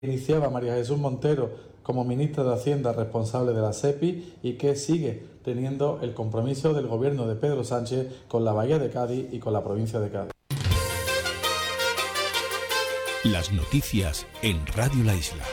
Iniciaba María Jesús Montero como ministra de Hacienda responsable de la SEPI y que sigue teniendo el compromiso del gobierno de Pedro Sánchez con la Bahía de Cádiz y con la provincia de Cádiz. Las noticias en Radio La Isla.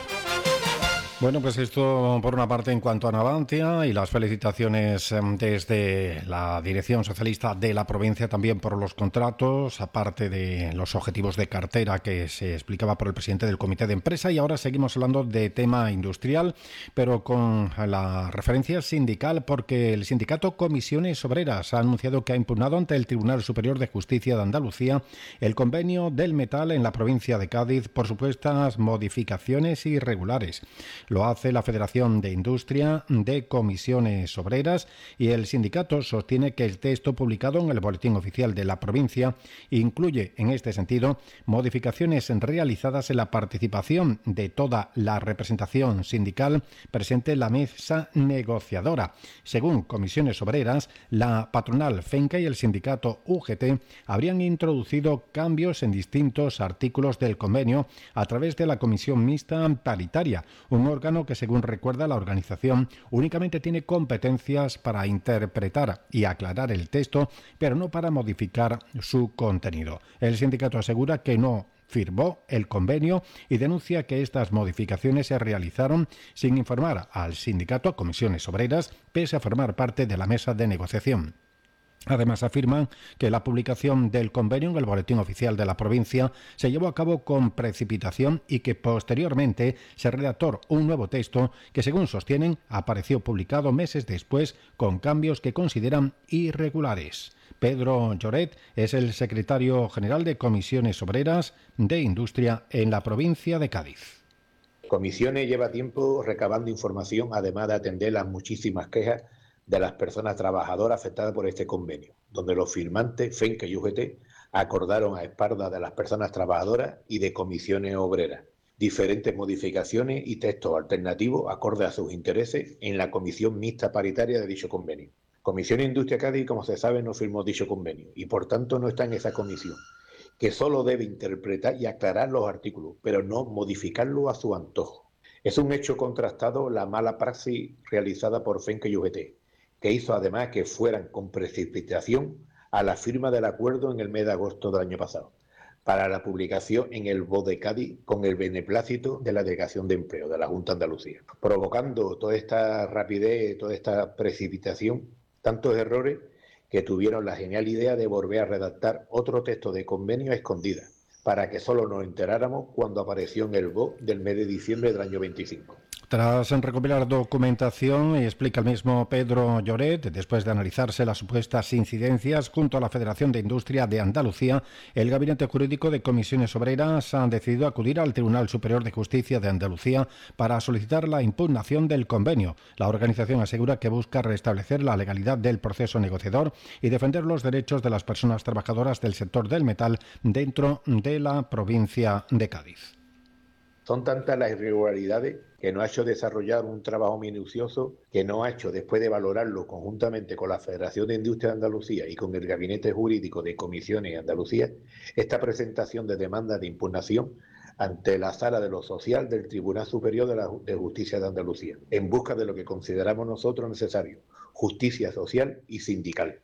Bueno, pues esto por una parte en cuanto a Navantia y las felicitaciones desde la dirección socialista de la provincia también por los contratos, aparte de los objetivos de cartera que se explicaba por el presidente del comité de empresa. Y ahora seguimos hablando de tema industrial, pero con la referencia sindical, porque el sindicato Comisiones Obreras ha anunciado que ha impugnado ante el Tribunal Superior de Justicia de Andalucía el convenio del metal en la provincia de Cádiz por supuestas modificaciones irregulares. Lo hace la Federación de Industria de Comisiones Obreras y el sindicato sostiene que el texto publicado en el Boletín Oficial de la provincia incluye, en este sentido, modificaciones realizadas en la participación de toda la representación sindical presente en la mesa negociadora. Según Comisiones Obreras, la patronal FENCA y el sindicato UGT habrían introducido cambios en distintos artículos del convenio a través de la Comisión Mixta Paritaria, un órgano que, según recuerda la organización, únicamente tiene competencias para interpretar y aclarar el texto, pero no para modificar su contenido. El sindicato asegura que no firmó el convenio y denuncia que estas modificaciones se realizaron sin informar al sindicato Comisiones Obreras, pese a formar parte de la mesa de negociación. Además, afirman que la publicación del convenio en el Boletín Oficial de la provincia se llevó a cabo con precipitación y que posteriormente se redactó un nuevo texto que, según sostienen, apareció publicado meses después con cambios que consideran irregulares. Pedro Lloret es el secretario general de Comisiones Obreras de Industria en la provincia de Cádiz. Comisiones lleva tiempo recabando información, además de atender las muchísimas quejas de las personas trabajadoras afectadas por este convenio, donde los firmantes, FENCA y UGT, acordaron a espaldas de las personas trabajadoras y de comisiones obreras diferentes modificaciones y textos alternativos acorde a sus intereses en la Comisión Mixta Paritaria de dicho convenio. Comisión Industria Cádiz, como se sabe, no firmó dicho convenio y por tanto no está en esa comisión, que solo debe interpretar y aclarar los artículos, pero no modificarlos a su antojo. Es un hecho contrastado la mala praxis realizada por FENCA y UGT, que hizo además que fueran con precipitación a la firma del acuerdo en el mes de agosto del año pasado, para la publicación en el BOE de Cádiz con el beneplácito de la Delegación de Empleo de la Junta de Andalucía, provocando toda esta rapidez, toda esta precipitación, tantos errores que tuvieron la genial idea de volver a redactar otro texto de convenio a escondidas, para que solo nos enteráramos cuando apareció en el BOE del mes de diciembre del año 25. Tras recopilar documentación, y explica el mismo Pedro Lloret, después de analizarse las supuestas incidencias junto a la Federación de Industria de Andalucía, el Gabinete Jurídico de Comisiones Obreras ha decidido acudir al Tribunal Superior de Justicia de Andalucía para solicitar la impugnación del convenio. La organización asegura que busca restablecer la legalidad del proceso negociador y defender los derechos de las personas trabajadoras del sector del metal dentro de la provincia de Cádiz. Son tantas las irregularidades que nos ha hecho desarrollar un trabajo minucioso, que nos ha hecho, después de valorarlo conjuntamente con la Federación de Industria de Andalucía y con el Gabinete Jurídico de Comisiones de Andalucía, esta presentación de demanda de impugnación ante la Sala de lo Social del Tribunal Superior de Justicia de Andalucía, en busca de lo que consideramos nosotros necesario, justicia social y sindical.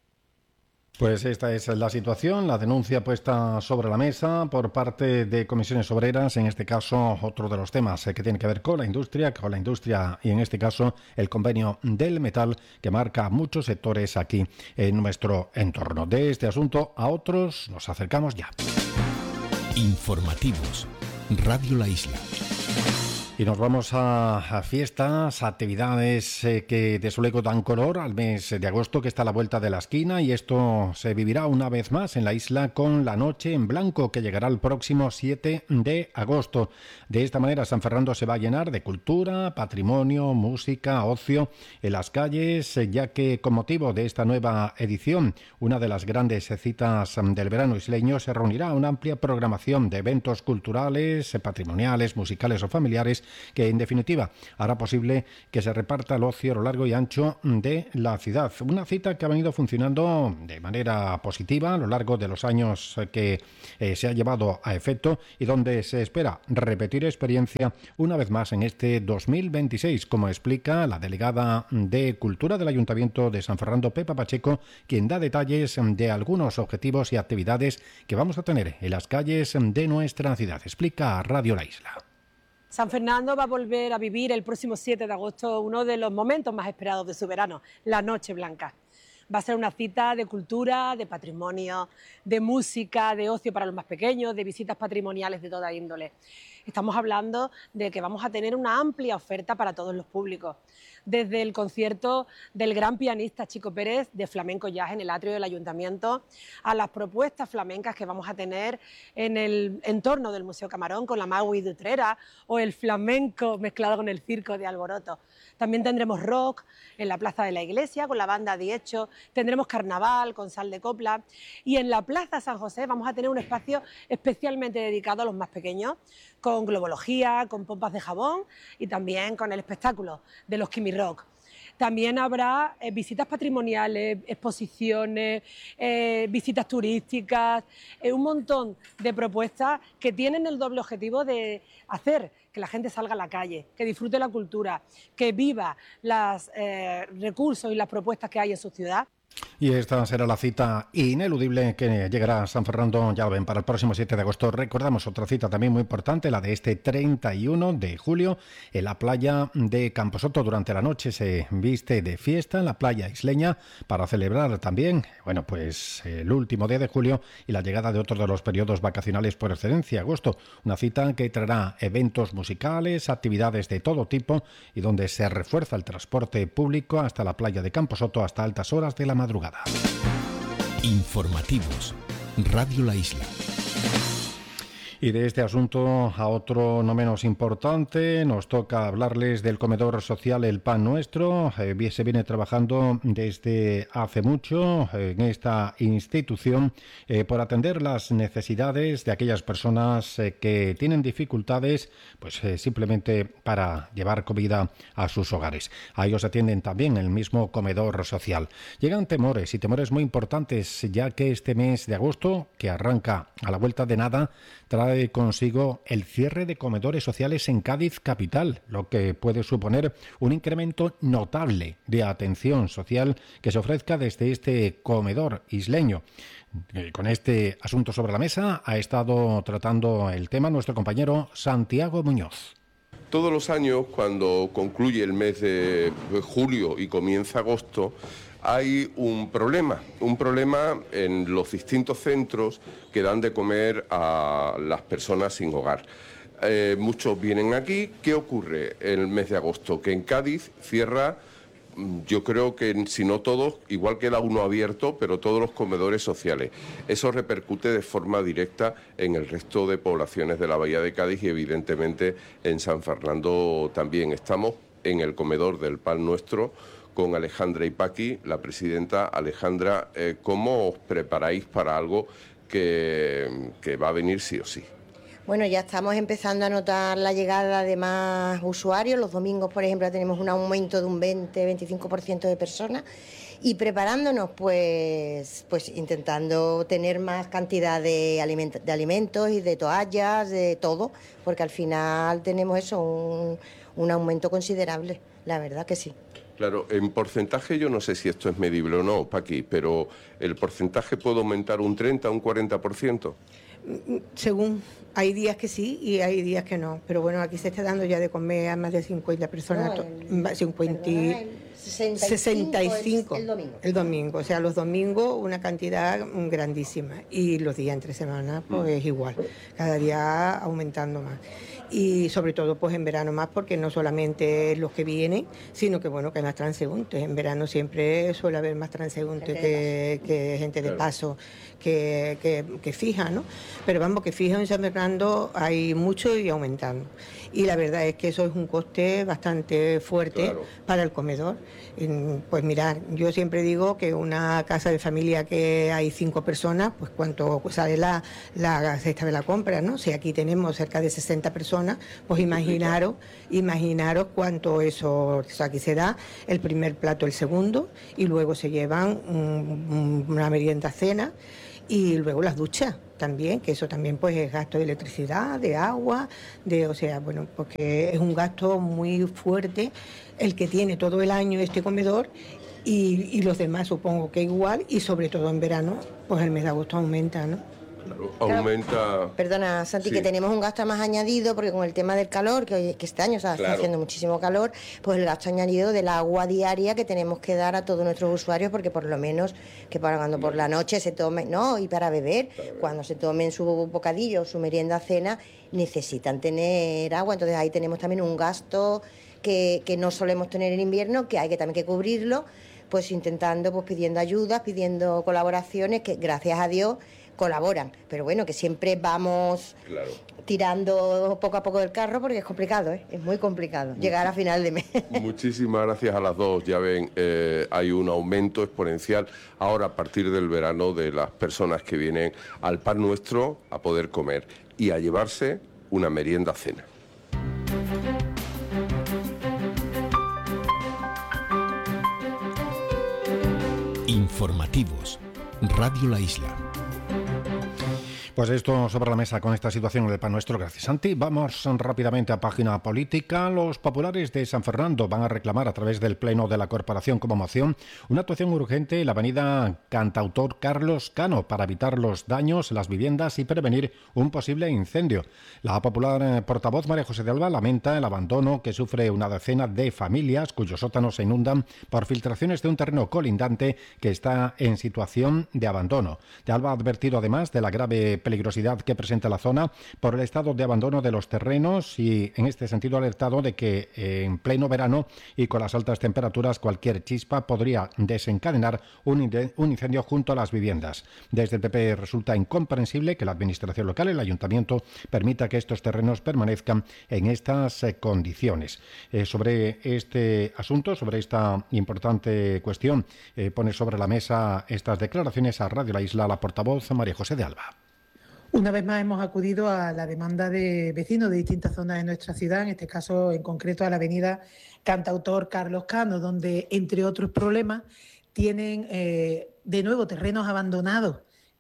Pues esta es la situación, la denuncia puesta sobre la mesa por parte de Comisiones Obreras, en este caso otro de los temas que tiene que ver con la industria y en este caso el convenio del metal que marca muchos sectores aquí en nuestro entorno. De este asunto a otros nos acercamos ya. Informativos, Radio La Isla. Y nos vamos a fiestas, actividades que de su eco dan color al mes de agosto, que está a la vuelta de la esquina, y esto se vivirá una vez más en la isla con la Noche en Blanco, que llegará el próximo 7 de agosto. De esta manera San Fernando se va a llenar de cultura, patrimonio, música, ocio en las calles, ya que con motivo de esta nueva edición, una de las grandes citas del verano isleño, se reunirá una amplia programación de eventos culturales, patrimoniales, musicales o familiares que en definitiva hará posible que se reparta el ocio a lo largo y ancho de la ciudad. Una cita que ha venido funcionando de manera positiva a lo largo de los años que se ha llevado a efecto y donde se espera repetir experiencia una vez más en este 2026, como explica la delegada de Cultura del Ayuntamiento de San Fernando, Pepa Pacheco, quien da detalles de algunos objetivos y actividades que vamos a tener en las calles de nuestra ciudad. Explica a Radio La Isla. San Fernando va a volver a vivir el próximo 7 de agosto uno de los momentos más esperados de su verano, la Noche Blanca. Va a ser una cita de cultura, de patrimonio, de música, de ocio para los más pequeños, de visitas patrimoniales de toda índole. Estamos hablando de que vamos a tener una amplia oferta para todos los públicos, desde el concierto del gran pianista Chico Pérez de Flamenco Jazz en el atrio del Ayuntamiento, a las propuestas flamencas que vamos a tener en el entorno del Museo Camarón con la Maui de Utrera o el flamenco mezclado con el circo de Alboroto. También tendremos rock en la Plaza de la Iglesia con la banda Diecho, tendremos carnaval con sal de copla y en la Plaza San José vamos a tener un espacio especialmente dedicado a los más pequeños, con globología, con pompas de jabón y también con el espectáculo de los Kimi Rock. También habrá visitas patrimoniales, exposiciones, visitas turísticas, un montón de propuestas que tienen el doble objetivo de hacer que la gente salga a la calle, que disfrute la cultura, que viva los recursos y las propuestas que hay en su ciudad. Y esta será la cita ineludible que llegará a San Fernando, ya lo ven, para el próximo 7 de agosto. Recordamos otra cita también muy importante, la de este 31 de julio, en la playa de Camposoto. Durante la noche se viste de fiesta en la playa isleña para celebrar también, bueno, pues el último día de julio y la llegada de otro de los periodos vacacionales por excelencia, agosto. Una cita que traerá eventos musicales, actividades de todo tipo y donde se refuerza el transporte público hasta la playa de Camposoto hasta altas horas de la madrugada. Informativos, Radio La Isla. Y de este asunto a otro no menos importante, nos toca hablarles del comedor social El Pan Nuestro. Se viene trabajando desde hace mucho en esta institución por atender las necesidades de aquellas personas que tienen dificultades, pues simplemente para llevar comida a sus hogares. A ellos atienden también el mismo comedor social. Llegan temores y temores muy importantes, ya que este mes de agosto, que arranca a la vuelta de nada, trae consigo el cierre de comedores sociales en Cádiz capital, lo que puede suponer un incremento notable de atención social que se ofrezca desde este comedor isleño. Con este asunto sobre la mesa ha estado tratando el tema nuestro compañero Santiago Muñoz. Todos los años, cuando concluye el mes de julio y comienza agosto, hay un problema en los distintos centros que dan de comer a las personas sin hogar. Muchos vienen aquí. ¿Qué ocurre en el mes de agosto? Que en Cádiz cierra, yo creo que si no todos, igual queda uno abierto, pero todos los comedores sociales. Eso repercute de forma directa en el resto de poblaciones de la Bahía de Cádiz y evidentemente en San Fernando también. Estamos en el comedor del Pan Nuestro con Alejandra y Paqui, la presidenta. Alejandra, ¿cómo os preparáis para algo que va a venir sí o sí? Bueno, ya estamos empezando a notar la llegada de más usuarios. Los domingos, por ejemplo, tenemos un aumento de un 20-25% de personas y preparándonos, pues intentando tener más cantidad de alimentos y de toallas, de todo, porque al final tenemos eso, un aumento considerable, la verdad que sí. Claro, en porcentaje yo no sé si esto es medible o no, Paqui, pero ¿el porcentaje puede aumentar un 30, un 40%? Según, hay días que sí y hay días que no, pero bueno, aquí se está dando ya de comer a más de 50 personas, 65 el domingo, o sea, los domingos una cantidad grandísima y los días entre semana pues igual, cada día aumentando más. Y sobre todo pues en verano más, porque no solamente los que vienen, sino que bueno, que hay más transeúntes. En verano siempre suele haber más transeúntes que gente de paso que fija, ¿no? Pero vamos, que fija en San Fernando hay mucho y aumentando. Y la verdad es que eso es un coste bastante fuerte para el comedor. Pues mirad, yo siempre digo que una casa de familia que hay 5 personas, pues cuánto sale la cesta de la compra, ¿no? Si aquí tenemos cerca de 60 personas, personas, pues imaginaros cuánto eso, aquí se da el primer plato, el segundo, y luego se llevan una merienda cena y luego las duchas también, que eso también pues es gasto de electricidad, de agua, porque es un gasto muy fuerte el que tiene todo el año este comedor. Y los demás supongo que igual, y sobre todo en verano, pues el mes de agosto aumenta, ¿no? Claro, aumenta. Perdona, Santi, sí, que tenemos un gasto más añadido, porque con el tema del calor, que este año está haciendo muchísimo calor, pues el gasto añadido del agua diaria que tenemos que dar a todos nuestros usuarios, porque por lo menos que para cuando por la noche se tomen, y para beber, cuando se tomen su bocadillo, su merienda, cena, necesitan tener agua. Entonces ahí tenemos también un gasto que no solemos tener en invierno, que hay que también que cubrirlo, pues intentando, pues pidiendo ayudas, pidiendo colaboraciones, que gracias a Dios colaboran, pero bueno, que siempre vamos tirando poco a poco del carro, porque es complicado, es muy complicado llegar a final de mes. Muchísimas gracias a las dos. Ya ven, hay un aumento exponencial ahora a partir del verano de las personas que vienen al Pan Nuestro a poder comer y a llevarse una merienda cena. Informativos. Radio La Isla. Pues esto sobre la mesa con esta situación del Pan Nuestro. Gracias, Santi. Vamos rápidamente a página política. Los populares de San Fernando van a reclamar a través del Pleno de la Corporación como moción una actuación urgente en la avenida Cantautor Carlos Cano para evitar los daños en las viviendas y prevenir un posible incendio. La popular portavoz María José de Alba lamenta el abandono que sufre una decena de familias cuyos sótanos se inundan por filtraciones de un terreno colindante que está en situación de abandono. De Alba ha advertido además de la grave peligrosidad que presenta la zona por el estado de abandono de los terrenos y en este sentido ha alertado de que en pleno verano y con las altas temperaturas cualquier chispa podría desencadenar un incendio junto a las viviendas. Desde el PP resulta incomprensible que la administración local, el ayuntamiento, permita que estos terrenos permanezcan en estas condiciones. Sobre este asunto, sobre esta importante cuestión, pone sobre la mesa estas declaraciones a Radio La Isla la portavoz María José de Alba. Una vez más hemos acudido a la demanda de vecinos de distintas zonas de nuestra ciudad, en este caso en concreto a la avenida Cantautor Carlos Cano, donde entre otros problemas tienen de nuevo terrenos abandonados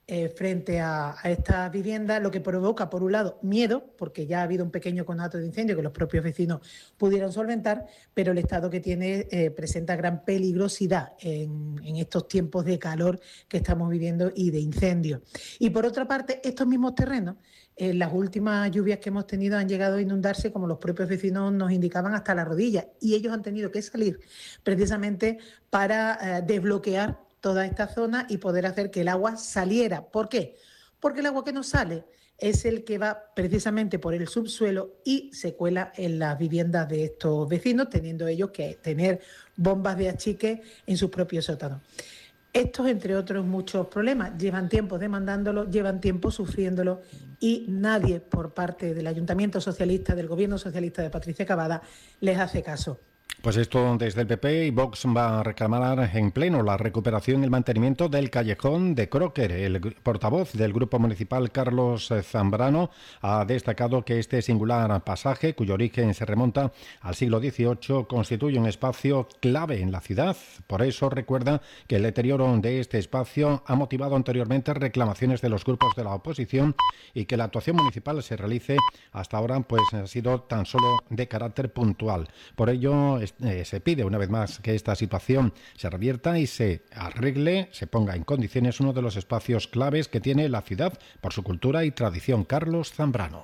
frente a estas viviendas, lo que provoca, por un lado, miedo, porque ya ha habido un pequeño conato de incendio que los propios vecinos pudieron solventar, pero el estado que tiene presenta gran peligrosidad en estos tiempos de calor que estamos viviendo y de incendio. Y por otra parte, estos mismos terrenos, en las últimas lluvias que hemos tenido han llegado a inundarse, como los propios vecinos nos indicaban, hasta la rodilla, y ellos han tenido que salir precisamente para desbloquear toda esta zona y poder hacer que el agua saliera. ¿Por qué? Porque el agua que nos sale es el que va precisamente por el subsuelo y se cuela en las viviendas de estos vecinos, teniendo ellos que tener bombas de achique en sus propios sótanos. Estos, entre otros muchos problemas, llevan tiempo demandándolo, llevan tiempo sufriéndolo y nadie por parte del Ayuntamiento Socialista, del Gobierno Socialista de Patricia Cavada, les hace caso. Pues esto desde el PP y Vox va a reclamar en pleno la recuperación y el mantenimiento del callejón de Crocker. El portavoz del Grupo Municipal, Carlos Zambrano, ha destacado que este singular pasaje, cuyo origen se remonta al siglo XVIII, constituye un espacio clave en la ciudad. Por eso recuerda que el deterioro de este espacio ha motivado anteriormente reclamaciones de los grupos de la oposición y que la actuación municipal se realice hasta ahora pues ha sido tan solo de carácter puntual. Por ello, se pide una vez más que esta situación se revierta y se arregle, se ponga en condiciones uno de los espacios claves que tiene la ciudad por su cultura y tradición. Carlos Zambrano.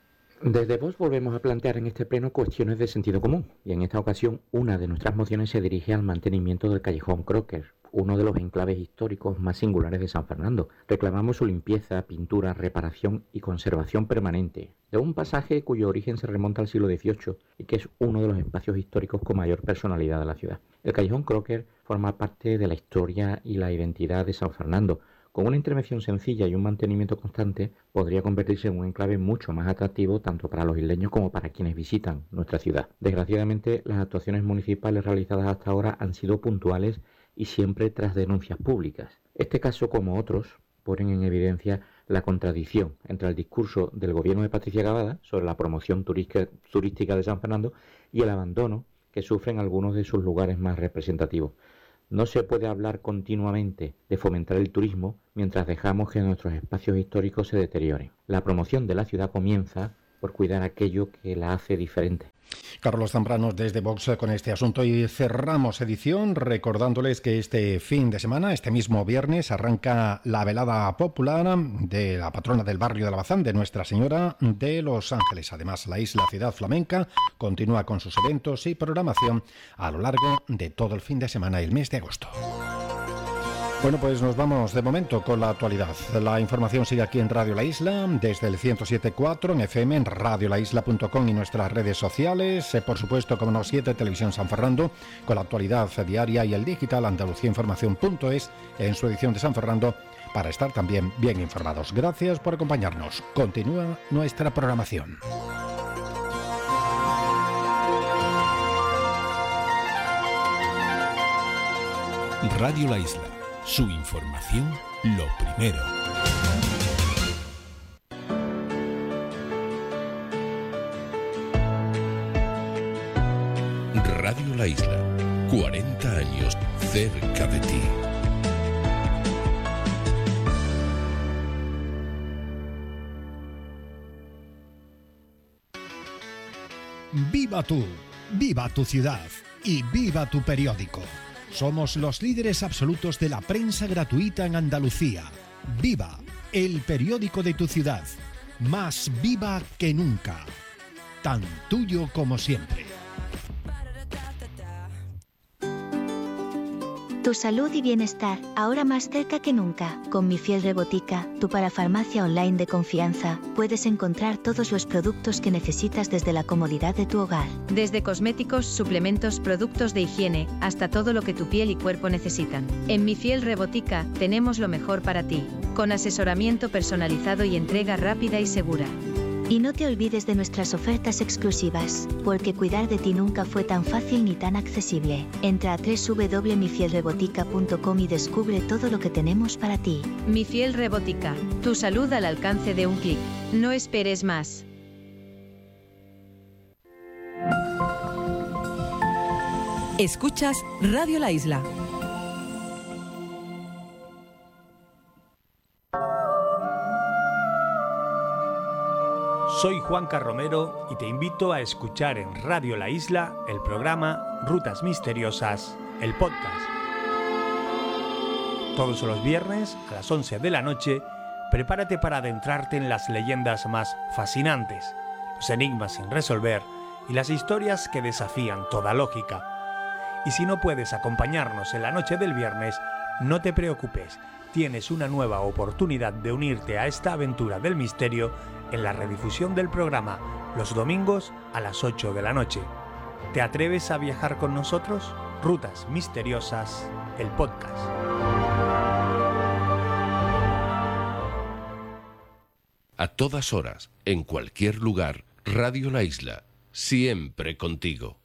Desde Vox volvemos a plantear en este pleno cuestiones de sentido común y en esta ocasión una de nuestras mociones se dirige al mantenimiento del callejón Crocker, uno de los enclaves históricos más singulares de San Fernando. Reclamamos su limpieza, pintura, reparación y conservación permanente de un pasaje cuyo origen se remonta al siglo XVIII y que es uno de los espacios históricos con mayor personalidad de la ciudad. El callejón Crocker forma parte de la historia y la identidad de San Fernando. Con una intervención sencilla y un mantenimiento constante, podría convertirse en un enclave mucho más atractivo tanto para los isleños como para quienes visitan nuestra ciudad. Desgraciadamente, las actuaciones municipales realizadas hasta ahora han sido puntuales y siempre tras denuncias públicas. Este caso, como otros, ponen en evidencia la contradicción entre el discurso del gobierno de Patricia Cavada sobre la promoción turística de San Fernando y el abandono que sufren algunos de sus lugares más representativos. No se puede hablar continuamente de fomentar el turismo mientras dejamos que nuestros espacios históricos se deterioren. La promoción de la ciudad comienza por cuidar aquello que la hace diferente. Carlos Zambrano desde Vox con este asunto, y cerramos edición recordándoles que este fin de semana, este mismo viernes, arranca la velada popular de la patrona del barrio de Alabazán, de Nuestra Señora de los Ángeles. Además, la isla Ciudad Flamenca continúa con sus eventos y programación a lo largo de todo el fin de semana y el mes de agosto. Bueno, pues nos vamos de momento con la actualidad. La información sigue aquí en Radio La Isla, desde el 107.4 en FM, en radiolaisla.com y nuestras redes sociales. Por supuesto, como no, 7 Televisión San Fernando, con la actualidad diaria, y el digital andaluciainformación.es en su edición de San Fernando, para estar también bien informados. Gracias por acompañarnos. Continúa nuestra programación. Radio La Isla. Su información, lo primero. Radio La Isla, 40 años cerca de ti. Viva tú, viva tu ciudad y viva tu periódico. Somos los líderes absolutos de la prensa gratuita en Andalucía. Viva, el periódico de tu ciudad. Más viva que nunca. Tan tuyo como siempre. Tu salud y bienestar, ahora más cerca que nunca. Con Mi Fiel Rebotica, tu parafarmacia online de confianza, puedes encontrar todos los productos que necesitas desde la comodidad de tu hogar. Desde cosméticos, suplementos, productos de higiene, hasta todo lo que tu piel y cuerpo necesitan. En Mi Fiel Rebotica, tenemos lo mejor para ti, con asesoramiento personalizado y entrega rápida y segura. Y no te olvides de nuestras ofertas exclusivas, porque cuidar de ti nunca fue tan fácil ni tan accesible. Entra a www.mifielrebotica.com y descubre todo lo que tenemos para ti. Mi Fiel Rebotica, tu salud al alcance de un clic. No esperes más. Escuchas Radio La Isla. Soy Juanca Romero y te invito a escuchar en Radio La Isla el programa Rutas Misteriosas, el podcast. Todos los viernes a las 11 de la noche, prepárate para adentrarte en las leyendas más fascinantes, los enigmas sin resolver y las historias que desafían toda lógica. Y si no puedes acompañarnos en la noche del viernes, no te preocupes, tienes una nueva oportunidad de unirte a esta aventura del misterio en la redifusión del programa los domingos a las 8 de la noche. ¿Te atreves a viajar con nosotros? Rutas Misteriosas, el podcast. A todas horas, en cualquier lugar, Radio La Isla, siempre contigo.